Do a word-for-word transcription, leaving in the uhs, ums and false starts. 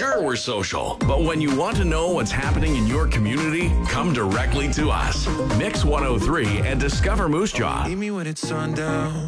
Sure, we're social, but when you want to know what's happening in your community, come directly to us. Mix one oh three and discover Moose Jaw. Meet me when it's sundown.